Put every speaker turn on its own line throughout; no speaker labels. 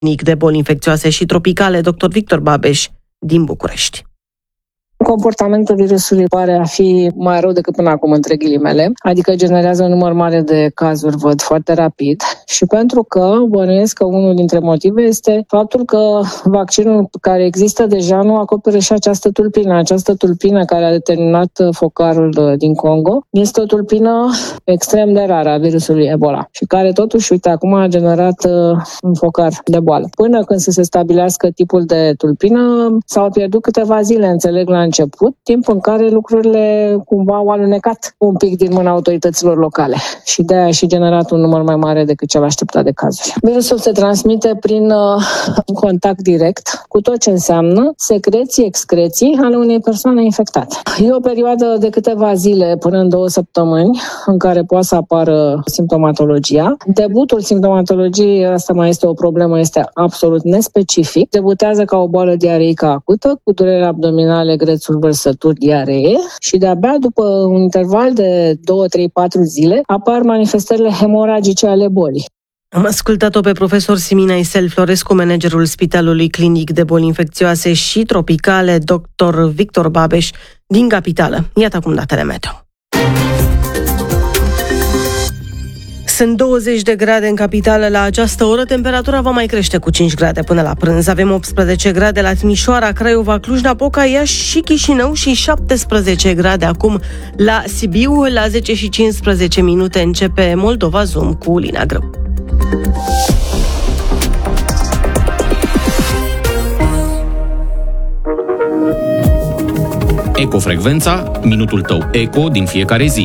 clinic de boli infecțioase și tropicale, dr. Victor Babeș, din București.
Comportamentul virusului pare a fi mai rău decât până acum, între ghilimele, adică generează un număr mare de cazuri, văd, foarte rapid. Și pentru că bănuiesc că unul dintre motive este faptul că vaccinul care există deja nu acoperă și această tulpină. Această tulpină care a determinat focarul din Congo este o tulpină extrem de rară a virusului Ebola și care totuși, uite, acum a generat un focar de boală. Până când să se stabilească tipul de tulpină, s-au pierdut câteva zile, înțeleg, la început, timp în care lucrurile cumva au alunecat un pic din mâna autorităților locale și de-aia a și generat un număr mai mare decât cel așteptat de cazuri. Virusul se transmite prin contact direct cu tot ce înseamnă secreții, excreții ale unei persoane infectate. E o perioadă de câteva zile până în 2 săptămâni în care poate să apară simptomatologia. Debutul simptomatologiei, asta mai este o problemă, este absolut nespecific. Debutează ca o boală diareică acută cu durere abdominale, grețuri, vărsături, diaree și de-abia după un interval de 2, 3, 4 zile apar manifestările hemoragice ale bolii.
Am ascultat-o pe profesor Simina Isel Florescu, managerul Spitalului Clinic de Boli Infecțioase și Tropicale, dr. Victor Babeș, din capitală. Iată acum datele meteo. Sunt 20 de grade în capitală la această oră, temperatura va mai crește cu 5 grade până la prânz. Avem 18 grade la Timișoara, Craiova, Cluj-Napoca, Iași și Chișinău și 17 grade acum la Sibiu. La 10 și 15 minute începe Moldova Zoom cu Lina Grâu.
Ecofrecvența, minutul tău eco din fiecare zi.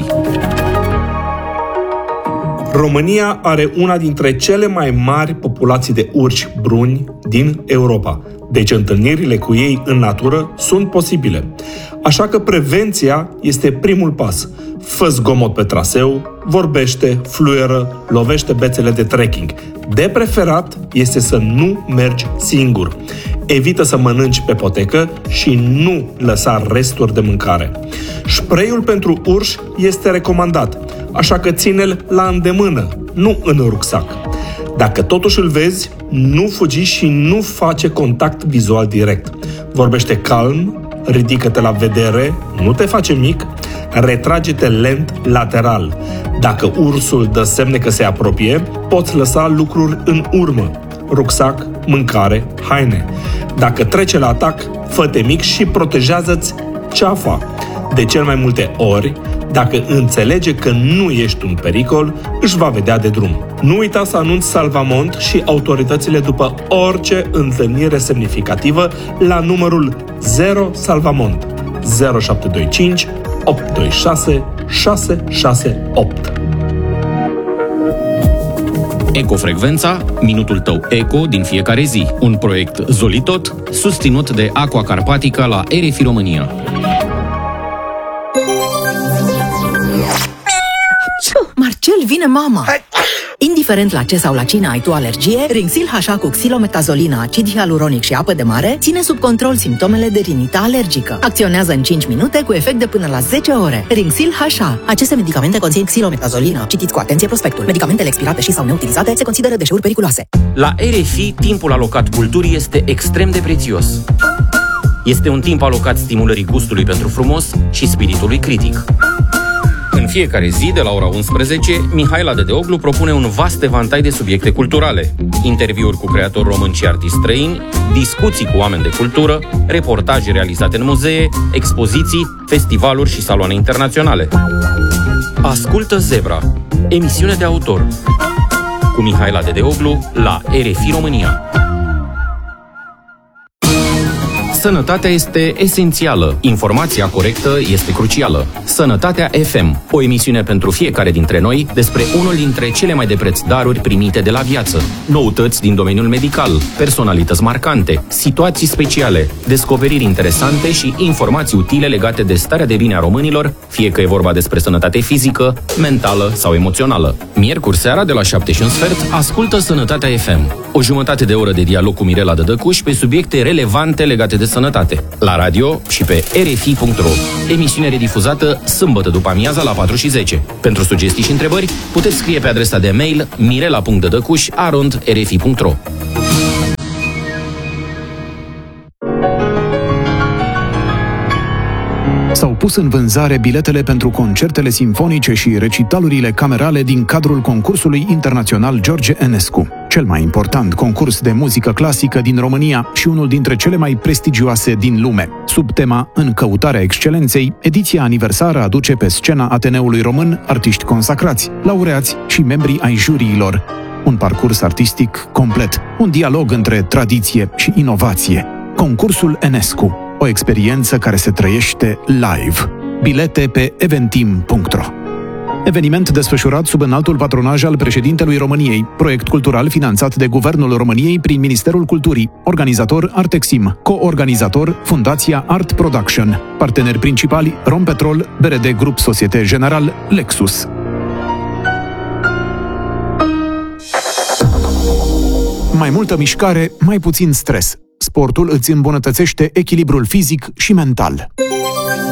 România are una dintre cele mai mari populații de urși bruni din Europa, deci întâlnirile cu ei în natură sunt posibile. Așa că prevenția este primul pas. Fă zgomot pe traseu, vorbește, fluieră, lovește bețele de trekking. De preferat este să nu mergi singur. Evită să mănânci pe potecă și nu lăsa resturi de mâncare. Spray-ul pentru urși este recomandat, așa că ține-l la îndemână, nu în rucsac. Dacă totuși îl vezi, nu fugi și nu face contact vizual direct. Vorbește calm, ridică-te la vedere, nu te face mic, retrage-te lent lateral. Dacă ursul dă semne că se apropie, poți lăsa lucruri în urmă: rucsac, mâncare, haine. Dacă trece la atac, fă-te mic și protejează-ți ceafa. De cel mai multe ori, dacă înțelege că nu ești un pericol, își va vedea de drum. Nu uita să anunți Salvamont și autoritățile după orice întâlnire semnificativă la numărul 0 Salvamont 0725 826 668.
Ecofrecvența, minutul tău eco din fiecare zi. Un proiect Zolitot, susținut de Aqua Carpatica la RFI România.
Marcel, vine mama! Indiferent la ce sau la cine ai tu alergie, Rinxil HA cu xilometazolina, acid hialuronic și apă de mare ține sub control simptomele de rinită alergică. Acționează în 5 minute cu efect de până la 10 ore. Rinxil HA. Aceste medicamente conțin xilometazolina. Citiți cu atenție prospectul. Medicamentele expirate și sau neutilizate se consideră deșeuri periculoase.
La RFI, timpul alocat culturii este extrem de prețios. Este un timp alocat stimulării gustului pentru frumos și spiritului critic. În fiecare zi, de la ora 11, Mihaela Dedeoglu propune un vast evantai de subiecte culturale. Interviuri cu creatori români și artiști străini, discuții cu oameni de cultură, reportaje realizate în muzee, expoziții, festivaluri și saloane internaționale. Ascultă Zebra, emisiune de autor, cu Mihaela Dedeoglu la RFI România. Sănătatea este esențială. Informația corectă este crucială. Sănătatea FM, o emisiune pentru fiecare dintre noi despre unul dintre cele mai de preț daruri primite de la viață. Noutăți din domeniul medical, personalități marcante, situații speciale, descoperiri interesante și informații utile legate de starea de bine a românilor, fie că e vorba despre sănătate fizică, mentală sau emoțională. Miercuri seara de la 7:15, ascultă Sănătatea FM. O jumătate de oră de dialog cu Mirela Dădăcuș pe subiecte relevante legate de sănătate. La radio și pe rfi.ro. Emisiune redifuzată sâmbătă după amiaza la 4:10. Pentru sugestii și întrebări, puteți scrie pe adresa de mail mirela.dădăcuș@rfi.ro.
pus în vânzare biletele pentru concertele simfonice și recitalurile camerale din cadrul concursului internațional George Enescu, cel mai important concurs de muzică clasică din România și unul dintre cele mai prestigioase din lume. Sub tema În căutarea excelenței, ediția aniversară aduce pe scena Ateneului Român artiști consacrați, laureați și membrii ai juriilor. Un parcurs artistic complet, un dialog între tradiție și inovație. Concursul Enescu, o experiență care se trăiește live. Bilete pe eventim.ro. Eveniment desfășurat sub înaltul patronaj al președintelui României, proiect cultural finanțat de Guvernul României prin Ministerul Culturii, organizator Artexim, coorganizator Fundația Art Production, parteneri principali Rompetrol, BRD Grup Societe General, Lexus. Mai multă mișcare, mai puțin stres. Sportul îți îmbunătățește echilibrul fizic și mental.